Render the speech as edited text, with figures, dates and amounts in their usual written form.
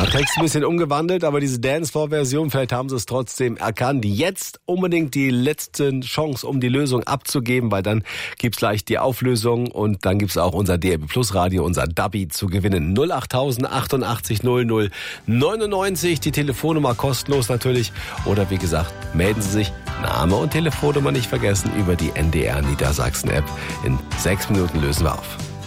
Text ein bisschen umgewandelt, aber diese Dancefloor-Version, vielleicht haben Sie es trotzdem erkannt. Jetzt unbedingt die letzte Chance, um die Lösung abzugeben, weil dann gibt's gleich die Auflösung und dann gibt's auch unser DRB Plus Radio, unser Dubby zu gewinnen. 08000 88 00 99, die Telefonnummer kostenlos natürlich. Oder wie gesagt, melden Sie sich, Name und Telefonnummer nicht vergessen, über die NDR Niedersachsen App. In 6 Minuten lösen wir auf.